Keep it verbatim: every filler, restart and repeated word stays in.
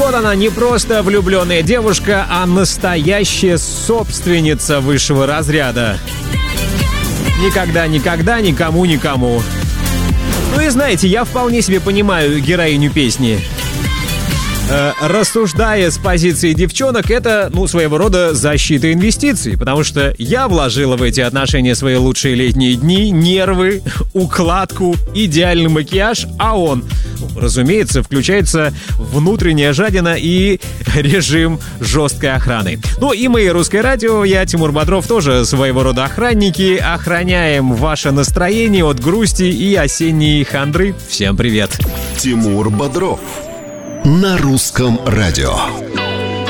Вот она, не просто влюбленная девушка, а настоящая собственница высшего разряда. Никогда, никогда, никому, никому. Ну и знаете, я вполне себе понимаю героиню песни. Э, рассуждая с позиции девчонок, это, ну, своего рода защита инвестиций, потому что я вложила в эти отношения свои лучшие летние дни, нервы, укладку, идеальный макияж, а он, ну, разумеется, включается внутренняя жадина и режим жесткой охраны. Ну и мы, Русское радио, я, Тимур Бодров, тоже своего рода охранники, охраняем ваше настроение от грусти и осенней хандры. Всем привет! Тимур Бодров на Русском радио.